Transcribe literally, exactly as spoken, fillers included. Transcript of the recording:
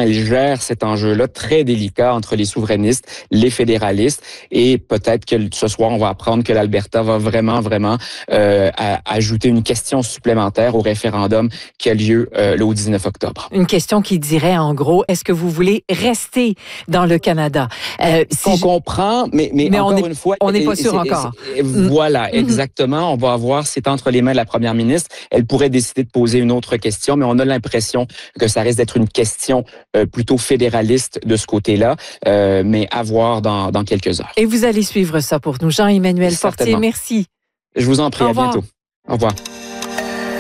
elle gère cet enjeu-là très délicat entre les souverainistes, les fédéralistes, et peut-être que ce soir, on va apprendre que l'Alberta va vraiment, vraiment euh, à, ajouter une question supplémentaire au référendum qui a lieu euh, le dix-neuf octobre. Une question qui dirait, en gros, est-ce que vous voulez rester dans le Canada? Euh, si on je... comprend, mais, mais, mais encore on est, une fois... On n'est pas sûr encore. Voilà, mm-hmm. exactement. On va voir, c'est entre les mains de la première ministre. Elle pourrait décider de poser une autre question, mais on a l'impression que ça risque d'être une question euh, plutôt fédéraliste de ce côté-là, euh, mais à voir dans, dans quelques heures. Et vous allez suivre ça pour nous. Jean-Emmanuel Fortier, merci. Je vous en prie, à bientôt. Au revoir.